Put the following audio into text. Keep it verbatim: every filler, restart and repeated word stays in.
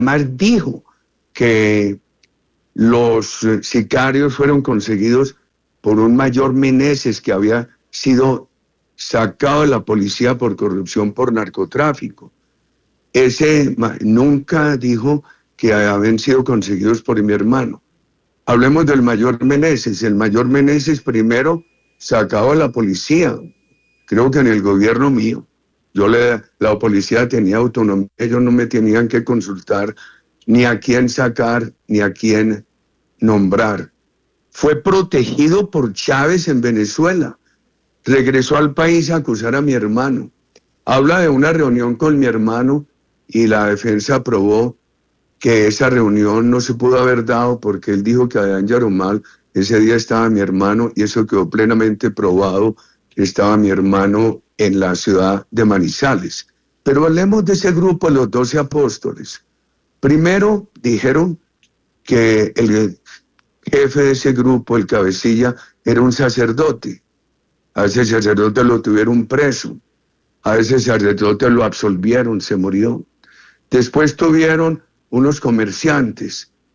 además dijo que los sicarios fueron conseguidos por un mayor Meneses que había sido sacado de la policía por corrupción por narcotráfico. Ese nunca dijo que habían sido conseguidos por mi hermano. Hablemos del mayor Meneses. El mayor Meneses primero sacado de la policía, creo que en el gobierno mío. Yo le, la policía tenía autonomía, ellos no me tenían que consultar ni a quién sacar, ni a quién nombrar. Fue protegido por Chávez en Venezuela. Regresó al país a acusar a mi hermano. Habla de una reunión con mi hermano y la defensa aprobó que esa reunión no se pudo haber dado porque él dijo que allá en Yarumal ese día estaba mi hermano y eso quedó plenamente probado que estaba mi hermano en la ciudad de Manizales. Pero hablemos de ese grupo, los doce apóstoles. Primero dijeron que el jefe de ese grupo, el cabecilla, era un sacerdote. A ese sacerdote lo tuvieron preso. A ese sacerdote lo absolvieron, se murió. Después tuvieron unos comerciantes